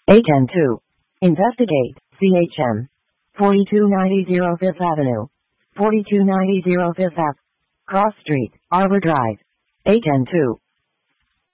A102. Investigate, CHM. 4290 Fifth Avenue. 4290 Fifth Ave. Cross Street, Arbor Drive. A102.